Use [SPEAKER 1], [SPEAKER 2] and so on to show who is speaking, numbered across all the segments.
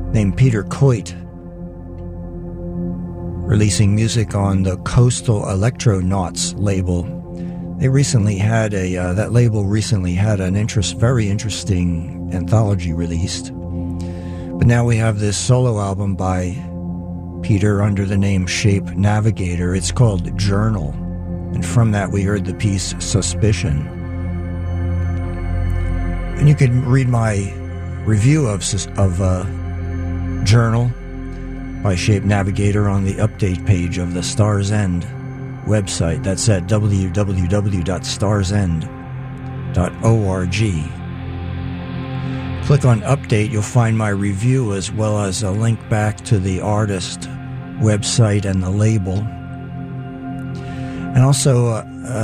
[SPEAKER 1] named Peter Coit, releasing music on the Coastal Electronauts label. They recently had that label recently had an very interesting anthology released. But now we have this solo album by Peter under the name Shape Navigator. It's called Journal, and from that we heard the piece Suspicion. And you can read my review of Journal by Shape Navigator on the update page of the Star's End website. That's at www.starsend.org. Click on Update, you'll find my review as well as a link back to the artist website and the label. And also,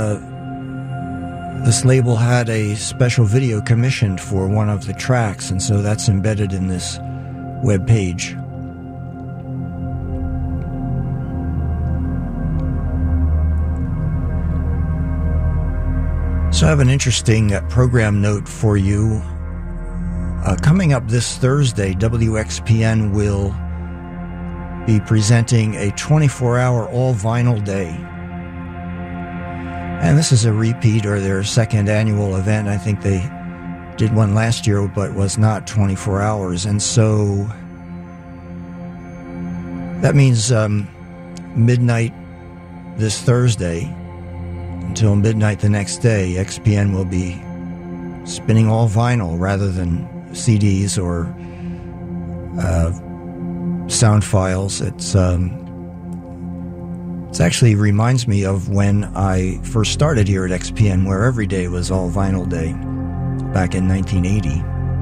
[SPEAKER 1] this label had a special video commissioned for one of the tracks, and so that's embedded in this web page. So I have an interesting program note for you. Coming up this Thursday, WXPN will be presenting a 24-hour all-vinyl day. And this is a repeat or their second annual event. I think they did one last year, but was not 24 hours. And so that means midnight this Thursday until midnight the next day, XPN will be spinning all vinyl rather than CDs or sound files. It actually reminds me of when I first started here at XPN, where every day was all vinyl day back in 1980.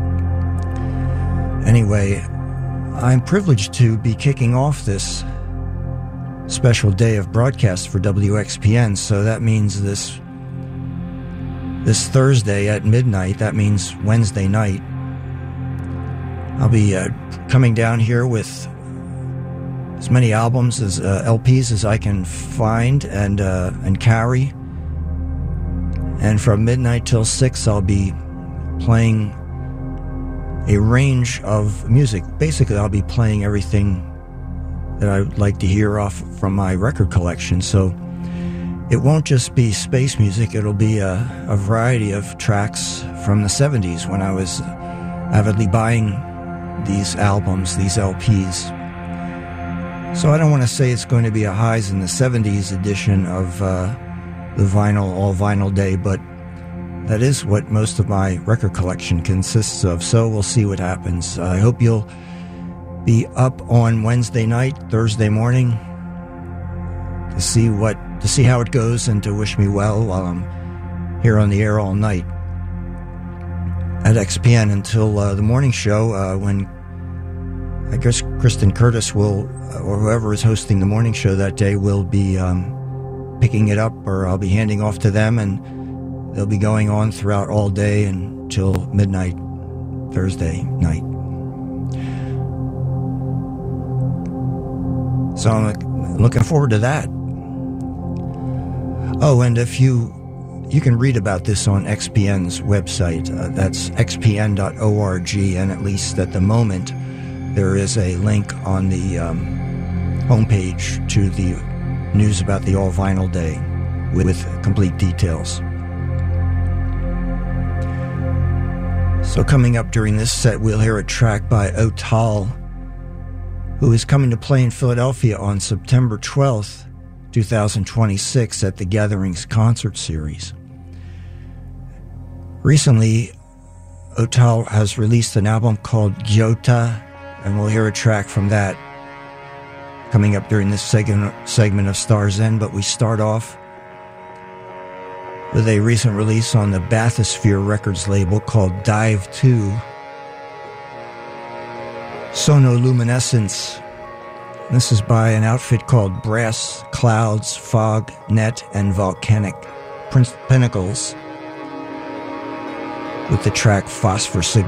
[SPEAKER 1] Anyway, I'm privileged to be kicking off this special day of broadcast for WXPN, so that means this Thursday at midnight, that means Wednesday night, I'll be coming down here with as many albums as LPs as I can find and carry. And from midnight till 6, I'll be playing a range of music. Basically, I'll be playing everything that I would like to hear off from my record collection. So it won't just be space music. It'll be a variety of tracks from the 70s when I was avidly buying these albums, these LPs. So I don't want to say it's going to be a highs in the 70s edition of the vinyl, all vinyl day, but that is what most of my record collection consists of. So we'll see what happens. I hope you'll be up on Wednesday night, Thursday morning to see how it goes and to wish me well while I'm here on the air all night at XPN until the morning show when I guess Kristen Curtis will, or whoever is hosting the morning show that day, will be picking it up, or I'll be handing off to them, and they'll be going on throughout all day until midnight Thursday night. So I'm looking forward to that. Oh, and if you can read about this on XPN's website. That's xpn.org, and at least at the moment, there is a link on the homepage to the news about the All Vinyl Day with complete details. So coming up during this set, we'll hear a track by Otal, who is coming to play in Philadelphia on September 12th, 2026 at the Gatherings Concert Series. Recently, Otal has released an album called Gyota, and we'll hear a track from that coming up during this segment of Star's End. But we start off with a recent release on the Bathysphere Records label called Dive 2. Sonoluminescence. This is by an outfit called Brass, Clouds, Fog, Net, and Volcanic Pinnacles, with the track Phosphor Signal.